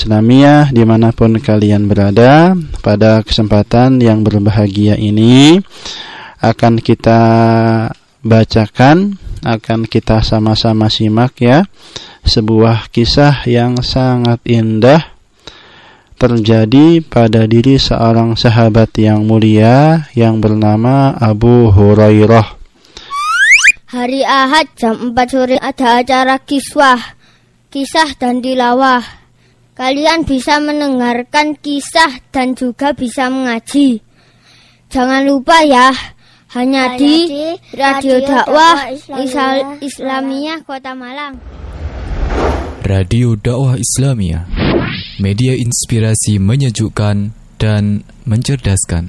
Islamiyah dimanapun kalian berada. Pada kesempatan yang berbahagia ini akan kita bacakan, akan kita sama-sama simak ya, sebuah kisah yang sangat indah terjadi pada diri seorang sahabat yang mulia yang bernama Abu Hurairah. Hari Ahad jam 4 sore ada acara kisah dan tilawah. Kalian bisa mendengarkan kisah dan juga bisa mengaji. Jangan lupa ya, hanya di Radio Dakwah Islamiyah Kota Malang. Radio Dakwah Islamiyah, media inspirasi menyejukkan dan mencerdaskan.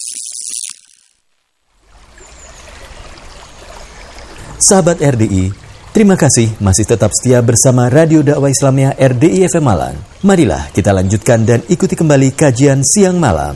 Sahabat RDI, terima kasih masih tetap setia bersama Radio Dakwah Islamiyah RDI FM Malang. Marilah kita lanjutkan dan ikuti kembali kajian siang malam.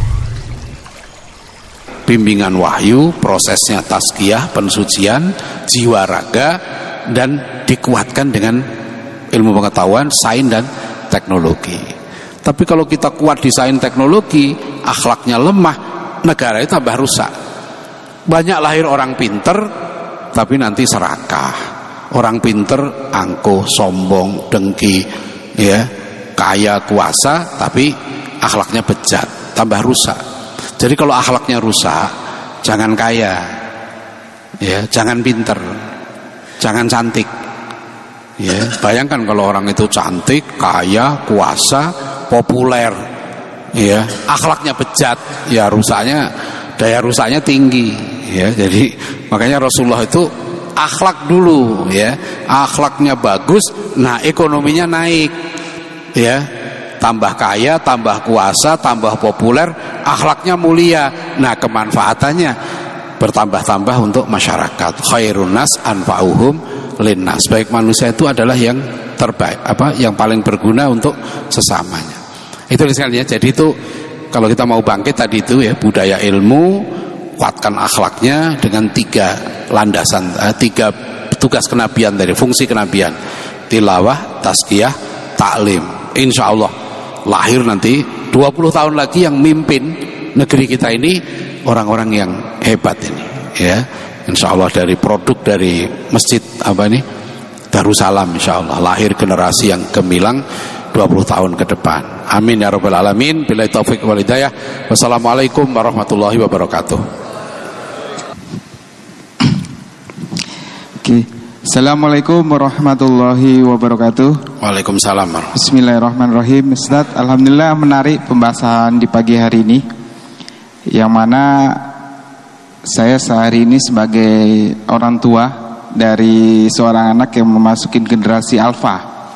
Bimbingan wahyu, prosesnya tazkiyah, pensucian, jiwa raga, dan dikuatkan dengan ilmu pengetahuan, sains dan teknologi. Tapi kalau kita kuat di sains teknologi, akhlaknya lemah, negara itu tambah rusak. Banyak lahir orang pinter, tapi nanti serakah. Orang pinter, angkuh, sombong, dengki, ya, kaya, kuasa, tapi akhlaknya bejat, tambah rusak. Jadi kalau akhlaknya rusak, jangan kaya, ya, jangan pinter, jangan cantik. Ya, bayangkan kalau orang itu cantik, kaya, kuasa, populer, ya, akhlaknya bejat, ya rusaknya, daya rusaknya tinggi, ya. Jadi makanya Rasulullah itu akhlak dulu, ya, akhlaknya bagus, nah ekonominya naik, ya, tambah kaya, tambah kuasa, tambah populer, akhlaknya mulia, nah kemanfaatannya bertambah-tambah untuk masyarakat. Khairun nas anfa'uhum linnas, baik manusia itu adalah yang terbaik, yang paling berguna untuk sesamanya. Itu sekalian ya. Jadi itu kalau kita mau bangkit tadi itu ya, budaya ilmu, kuatkan akhlaknya dengan 3 landasan, 3 tugas kenabian dari fungsi kenabian: tilawah, tazkiyah, taklim. Insya Allah lahir nanti 20 tahun lagi yang mimpin negeri kita ini orang-orang yang hebat ini, ya. Insya Allah dari produk dari masjid Darussalam, insya Allah lahir generasi yang gemilang 20 tahun ke depan. Amin ya rabbal alamin. Billahi taufiq wal hidayah. Wassalamualaikum warahmatullahi wabarakatuh. Oke. Assalamualaikum warahmatullahi wabarakatuh. Waalaikumsalam. Bismillahirrahmanirrahim. Ustaz, alhamdulillah menarik pembahasan di pagi hari ini, yang mana saya sehari ini sebagai orang tua dari seorang anak yang memasukin generasi alfa.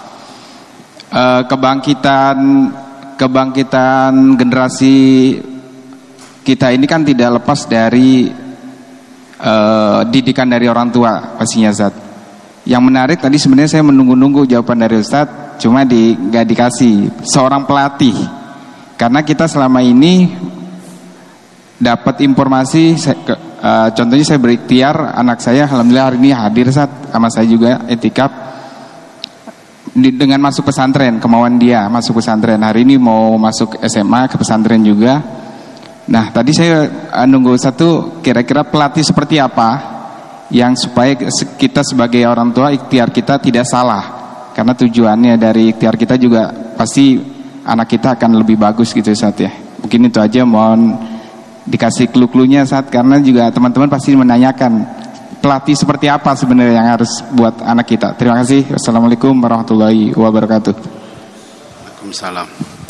Kebangkitan generasi kita ini kan tidak lepas dari didikan dari orang tua pastinya, Ustaz. Yang menarik tadi sebenarnya saya menunggu-nunggu jawaban dari Ustaz, cuma nggak dikasih seorang pelatih. Karena kita selama ini dapat informasi, contohnya saya berikhtiar, anak saya alhamdulillah hari ini hadir Ustaz, sama saya juga etikaf dengan masuk pesantren, kemauan dia masuk pesantren. Hari ini mau masuk SMA ke pesantren juga. Nah tadi saya nunggu satu, kira-kira pelatih seperti apa yang supaya kita sebagai orang tua ikhtiar kita tidak salah, karena tujuannya dari ikhtiar kita juga pasti anak kita akan lebih bagus gitu Ustaz ya. Mungkin itu aja, mohon dikasih clue-cluenya saat, karena juga teman-teman pasti menanyakan pelatih seperti apa sebenarnya yang harus buat anak kita. Terima kasih. Wassalamualaikum warahmatullahi wabarakatuh. Waalaikumsalam.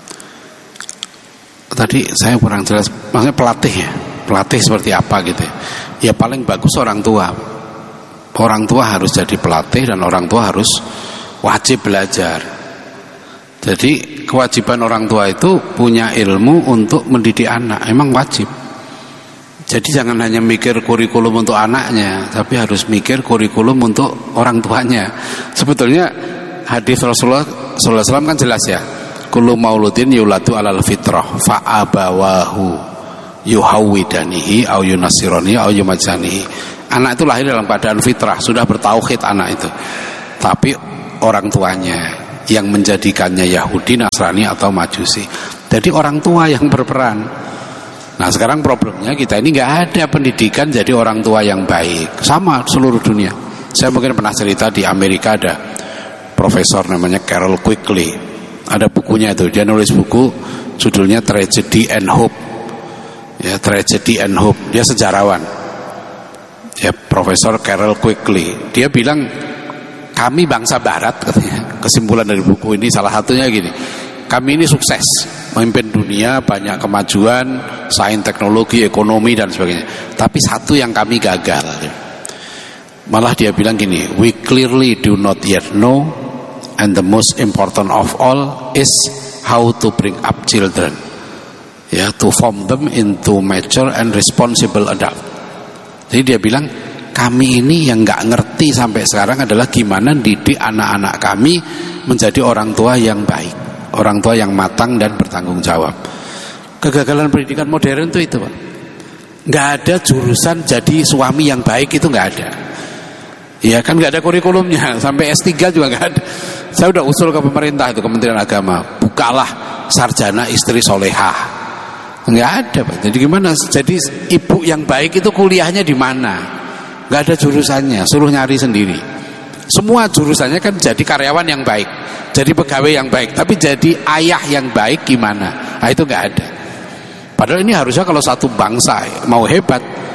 Tadi saya kurang jelas, maksudnya pelatih ya, pelatih seperti apa gitu ya. Ya paling bagus orang tua. Orang tua harus jadi pelatih dan orang tua harus wajib belajar. Jadi kewajiban orang tua itu punya ilmu untuk mendidik anak, emang wajib. Jadi jangan hanya mikir kurikulum untuk anaknya, tapi harus mikir kurikulum untuk orang tuanya. Sebetulnya hadis Rasulullah SAW kan jelas ya. Kullu mauludin yuladu alal fitrah fa'abawahu yuhawwidanihi au yunasiranihi au yumajanihi. Anak itu lahir dalam keadaan fitrah, sudah bertauhid anak itu. Tapi orang tuanya yang menjadikannya Yahudi, Nasrani atau Majusi. Jadi orang tua yang berperan. Nah sekarang problemnya kita ini nggak ada pendidikan jadi orang tua yang baik. Sama seluruh dunia. Saya mungkin pernah cerita di Amerika ada profesor namanya Carol Quigley. Ada bukunya itu, dia nulis buku judulnya Tragedy and Hope. Ya, Tragedy and Hope. Dia sejarawan. Ya, Profesor Carol Quigley. Dia bilang kami bangsa Barat, katanya. Kesimpulan dari buku ini salah satunya gini. Kami ini sukses memimpin dunia, banyak kemajuan, sains, teknologi, ekonomi dan sebagainya. Tapi satu yang kami gagal. Malah dia bilang gini, we clearly do not yet know, and the most important of all is how to bring up children, ya, to form them into mature and responsible adult. Jadi dia bilang kami ini yang nggak ngerti sampai sekarang adalah gimana didik anak-anak kami menjadi orang tua yang baik, orang tua yang matang dan bertanggung jawab. Kegagalan pendidikan modern itu Pak. Nggak ada jurusan jadi suami yang baik, itu nggak ada. Ya kan nggak ada kurikulumnya, sampai S3 juga nggak ada. Saya udah usul ke pemerintah itu, Kementerian Agama, bukalah sarjana istri solehah. Nggak ada Pak. Jadi gimana? Jadi ibu yang baik itu kuliahnya di mana? Nggak ada jurusannya, suruh nyari sendiri. Semua jurusannya kan jadi karyawan yang baik, jadi pegawai yang baik, tapi jadi ayah yang baik gimana? Nah, itu nggak ada. Padahal ini harusnya kalau satu bangsa mau hebat,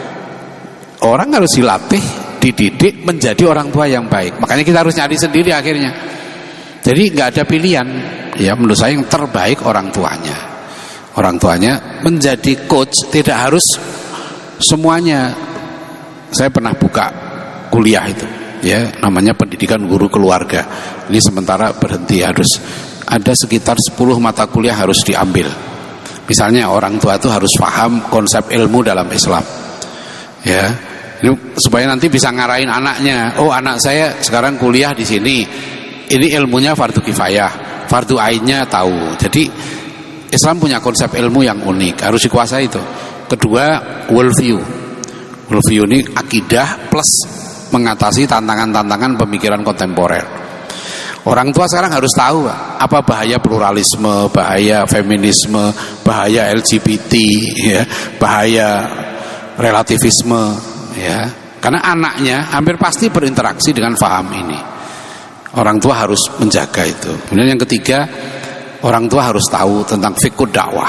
orang harus dilatih, dididik menjadi orang tua yang baik. Makanya kita harus nyari sendiri akhirnya. Jadi nggak ada pilihan. Ya menurut saya yang terbaik orang tuanya. Orang tuanya menjadi coach, tidak harus semuanya. Saya pernah buka kuliah itu, ya namanya pendidikan guru keluarga. Ini sementara berhenti, harus ada sekitar 10 mata kuliah harus diambil. Misalnya orang tua itu harus paham konsep ilmu dalam Islam, ya. Ini supaya nanti bisa ngarahin anaknya. Oh anak saya sekarang kuliah di sini, ini ilmunya fardu kifayah, fardu ainnya tahu. Jadi Islam punya konsep ilmu yang unik, harus dikuasai itu. Kedua, worldview. Worldview ini akidah plus mengatasi tantangan-tantangan pemikiran kontemporer. Orang tua sekarang harus tahu apa bahaya pluralisme, bahaya feminisme, bahaya LGBT, ya, bahaya relativisme, ya. Karena anaknya hampir pasti berinteraksi dengan faham ini. Orang tua harus menjaga itu. Kemudian yang ketiga, orang tua harus tahu tentang fiqh dakwah.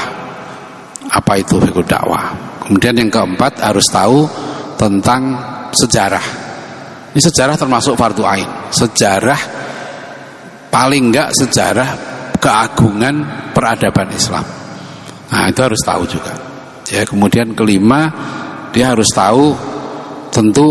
Apa itu fiqh dakwah? Kemudian yang keempat harus tahu tentang sejarah. Ini sejarah termasuk fardu ain. Sejarah paling enggak sejarah keagungan peradaban Islam. Nah, itu harus tahu juga. Ya, kemudian kelima, dia harus tahu tentu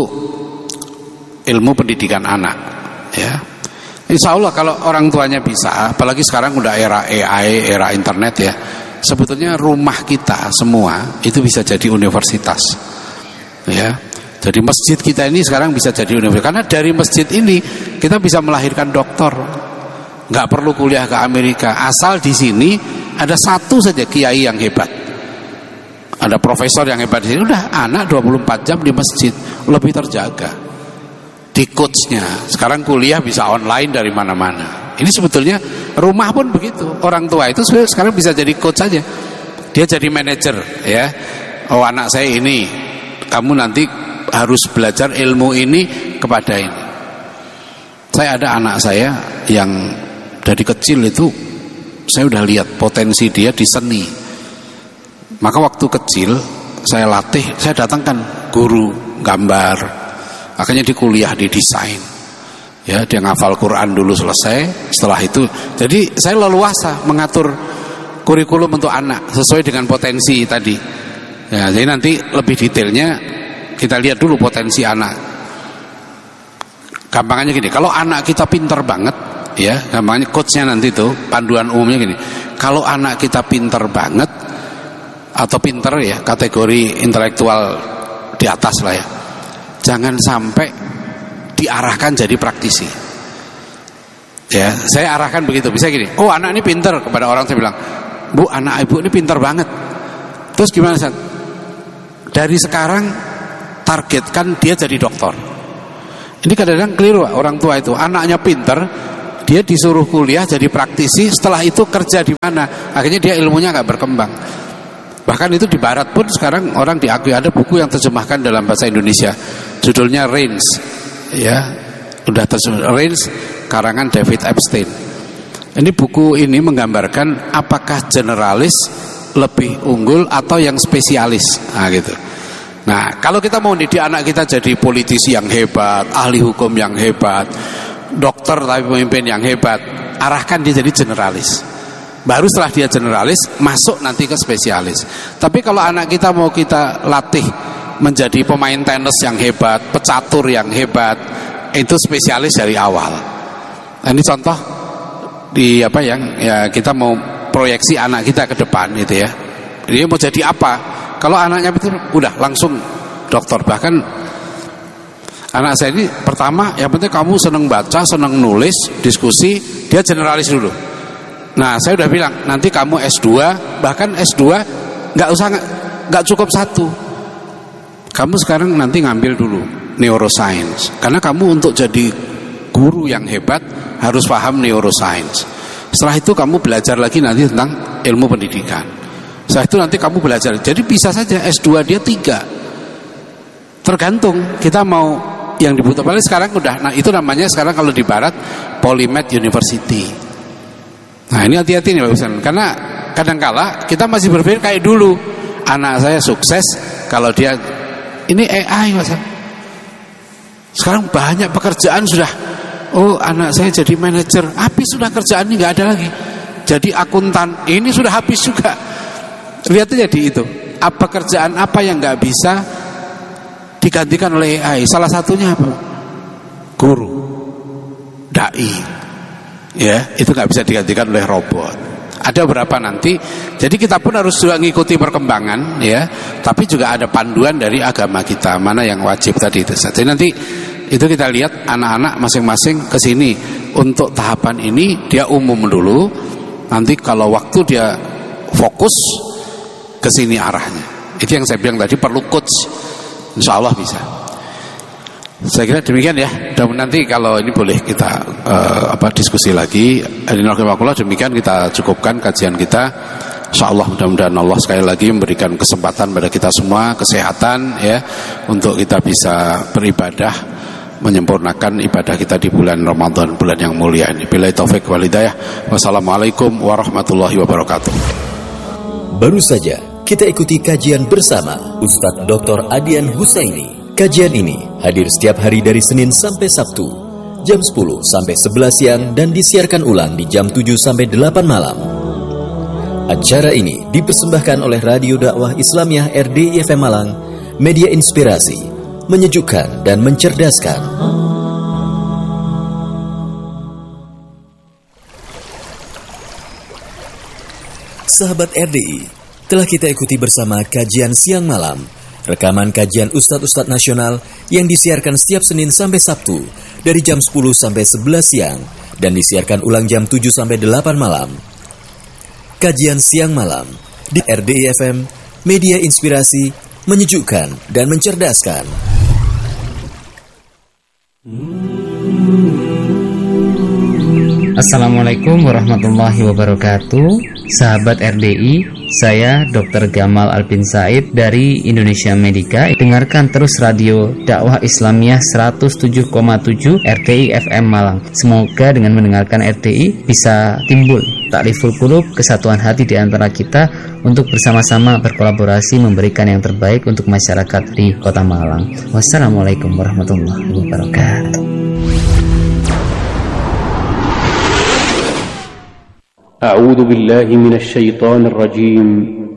ilmu pendidikan anak, ya. Insya Allah kalau orang tuanya bisa, apalagi sekarang udah era AI, era internet ya, sebetulnya rumah kita semua itu bisa jadi universitas, ya. Jadi masjid kita ini sekarang bisa jadi universitas, karena dari masjid ini kita bisa melahirkan doktor, nggak perlu kuliah ke Amerika, asal di sini ada satu saja kiai yang hebat, ada profesor yang hebat di sini, udah anak 24 jam di masjid, lebih terjaga. Di coachnya, sekarang kuliah bisa online dari mana-mana. Ini sebetulnya rumah pun begitu. Orang tua itu sekarang bisa jadi coach saja. Dia jadi manajer, ya. Oh anak saya ini, kamu nanti harus belajar ilmu ini kepada ini. Saya ada anak saya yang dari kecil itu, saya udah lihat potensi dia di seni. Maka waktu kecil saya latih, saya datangkan guru gambar. Akhirnya di kuliah di desain, ya dia ngafal Quran dulu selesai. Setelah itu, jadi saya leluasa mengatur kurikulum untuk anak sesuai dengan potensi tadi. Ya, jadi nanti lebih detailnya kita lihat dulu potensi anak. Gampangannya gini, kalau anak kita pinter banget, ya gampangnya coachnya nanti tuh panduan umumnya gini. Kalau anak kita pinter banget atau pinter ya kategori intelektual di atas lah ya. Jangan sampai diarahkan jadi praktisi. Ya, saya arahkan begitu. Bisa gini, oh anak ini pinter, kepada orang saya bilang, Bu, anak ibu ini pinter banget. Terus gimana Ustaz? Dari sekarang targetkan dia jadi dokter. Ini kadang-kadang keliru orang tua itu. Anaknya pinter, dia disuruh kuliah jadi praktisi, setelah itu kerja di mana, akhirnya dia ilmunya nggak berkembang. Bahkan itu di barat pun sekarang orang diakui, ada buku yang terjemahkan dalam bahasa Indonesia, judulnya Range, ya, udah terjemah Range, karangan David Epstein. Ini buku ini menggambarkan apakah generalis lebih unggul atau yang spesialis, nah gitu. Nah, kalau kita mau didik anak kita jadi politisi yang hebat, ahli hukum yang hebat, dokter tapi pemimpin yang hebat, arahkan dia jadi generalis. Baru setelah dia generalis, masuk nanti ke spesialis. Tapi kalau anak kita mau kita latih menjadi pemain tenis yang hebat, pecatur yang hebat, itu spesialis dari awal. Nah, ini contoh di apa yang ya kita mau proyeksi anak kita ke depan gitu ya. Dia mau jadi apa? Kalau anaknya itu udah langsung dokter, bahkan anak saya ini pertama yang penting kamu seneng baca, seneng nulis, diskusi, dia generalis dulu. Nah, saya udah bilang nanti kamu S2, bahkan S2 nggak cukup 1. Kamu sekarang nanti ngambil dulu neuroscience, karena kamu untuk jadi guru yang hebat harus paham neuroscience. Setelah itu kamu belajar lagi nanti tentang ilmu pendidikan. Setelah itu nanti kamu belajar. Jadi bisa saja S2 dia 3. Tergantung kita mau yang dibutuhkan. Sekarang udah, nah itu namanya sekarang kalau di barat Polymath University. Nah, ini hati-hati nih Pak Ustaz, karena kadangkala kita masih berpikir kayak dulu. Anak saya sukses kalau dia ini AI Pak Ustaz. Sekarang banyak pekerjaan sudah. Oh, anak saya jadi manajer, habis sudah kerjaan ini nggak ada lagi. Jadi akuntan, ini sudah habis juga. Lihat aja di itu. Apa pekerjaan apa yang nggak bisa digantikan oleh AI? Salah satunya apa? Guru, dai, ya itu nggak bisa digantikan oleh robot. Ada berapa nanti? Jadi kita pun harus juga mengikuti perkembangan, ya. Tapi juga ada panduan dari agama kita mana yang wajib tadi itu. Jadi nanti itu kita lihat anak-anak masing-masing ke sini. Untuk tahapan ini dia umum dulu. Nanti kalau waktu dia fokus ke sini arahnya. Itu yang saya bilang tadi, perlu coach. Insya Allah bisa. Saya kira demikian ya. Dan nanti kalau ini boleh kita diskusi lagi. Demikian kita cukupkan kajian kita. Insya Allah mudah-mudahan Allah sekali lagi memberikan kesempatan pada kita semua kesehatan ya, untuk kita bisa beribadah, menyempurnakan ibadah kita di bulan Ramadan, bulan yang mulia ini. Billahi taufik wal hidayah. Wassalamualaikum warahmatullahi wabarakatuh. Baru saja kita ikuti kajian bersama Ustadz Dr. Adian Husaini. Kajian ini hadir setiap hari dari Senin sampai Sabtu, jam 10 sampai 11 siang dan disiarkan ulang di jam 7 sampai 8 malam. Acara ini dipersembahkan oleh Radio Dakwah Islamiyah RDI FM Malang, media inspirasi, menyejukkan dan mencerdaskan. Sahabat RDI, telah kita ikuti bersama kajian siang malam, rekaman kajian Ustadz-Ustadz Nasional yang disiarkan setiap Senin sampai Sabtu dari jam 10 sampai 11 siang dan disiarkan ulang jam 7 sampai 8 malam. Kajian siang malam di RDI FM, media inspirasi, menyejukkan dan mencerdaskan. Assalamualaikum warahmatullahi wabarakatuh. Sahabat RDI, saya Dr. Gamal Albin Said dari Indonesia Medica. Dengarkan terus Radio Dakwah Islamiyah 107,7 RDI FM Malang. Semoga dengan mendengarkan RDI bisa timbul ta'riful qulub, kesatuan hati di antara kita untuk bersama-sama berkolaborasi memberikan yang terbaik untuk masyarakat di Kota Malang. Wassalamualaikum warahmatullahi wabarakatuh. أعوذ بالله من الشيطان الرجيم